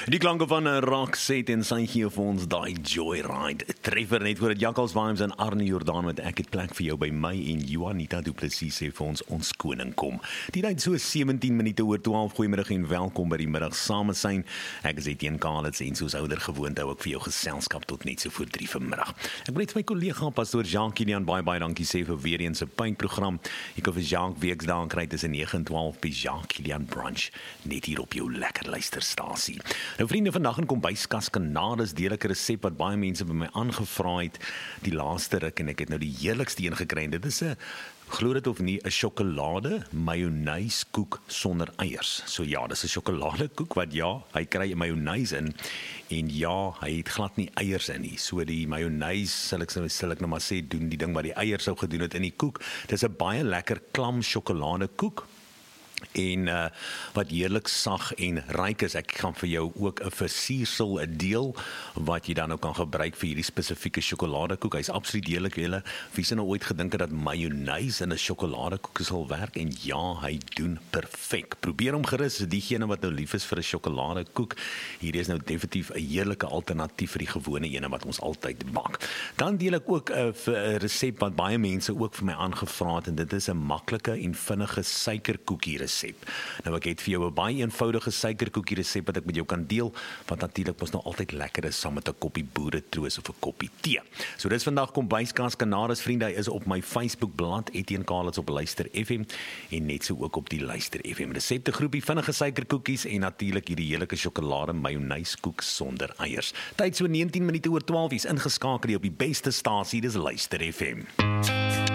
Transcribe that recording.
Die klanke van Roxette en sy gee vir ons die Joyride. Treffer net voor het Jakkals Vibes en Arne Jordaan met ek het plek vir jou by my en Juanita Du Plessis sê vir ons koning kom. Die tyd so 17 minute oor 12. Goeiemiddag en welkom by die middag samesyn. Ek is Etienne Kalitz en soos ouer gewoonte hou ek vir jou geselskap tot net so voor 3 vanmiddag. Ek wil net vir my kollega pastoor Jean-Kilian baie dankie sê vir weer eens 'n pyntprogram. Jy kan vir Jacques weksdae kry tussen 9 en 12 by Jean-Kilian Brunch net hier op jou lekker luisterstasie. Nou vriende, vandag in Kombuiskas Kanades deel ek 'n resep wat baie mense by my aangevra het die laaste ruk en ek het nou die heerlikste een gekry en dit is 'n glo dit of nie 'n sjokolade mayonnaise-koek sonder eiers. So ja, dis 'n sjokoladekoek wat ja, hy kry 'n mayonnaise in en ja, hy het glad nie eiers in nie. So die mayonnaise sal ek nou maar sê doen die ding wat die eiers sou gedoen het in die koek. Dis 'n baie lekker klam sjokoladekoek. En wat heerlik sag en ryk is, ek gaan vir jou ook 'n versiersel 'n deel wat jy dan nou kan gebruik vir hierdie spesifieke sjokoladekoek. Hy's absoluut heerlik. Wie sou nou ooit gedink het dat mayonnaise in 'n sjokoladekoek sal werk? En ja, hy doen perfek. Probeer hom gerus, diegene wat nou lief is vir 'n sjokoladekoek. Hierdie is nou definitief 'n heerlike alternatief vir die gewone ene wat ons altyd bak. Dan deel ek ook 'n resep wat baie mense ook vir my aangevra het en dit is 'n maklike en vinnige suikerkoekie resep. Nou ek het vir jou 'n baie eenvoudige suikerkoekie resep wat ek met jou kan deel, wat natuurlik mos nou altyd lekker is saam met 'n koppie boeretroos of 'n koppie tee. So dis vandag Kombuiskas Kanades vriende, hy is op my Facebook bladsy Etienne Kalitz op Luister FM en net so ook op die Luister FM resepte groepie vinnige suikerkoekies en natuurlik hierdie heerlike sjokolade mayonnaise koek sonder eiers. Tyd so 19 minute oor 12 is ingeskakel op die beste stasie, dis Luister FM.